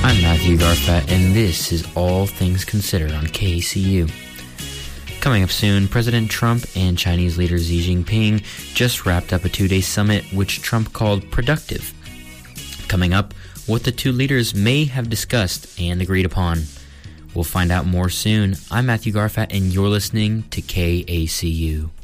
I'm Matthew Garfat, and this is All Things Considered on KCU. Coming up soon, President Trump and Chinese leader Xi Jinping just wrapped up a 2-day summit which Trump called productive. Coming up, what the two leaders may have discussed and agreed upon. We'll find out more soon. I'm Matthew Garfat, and you're listening to KACU.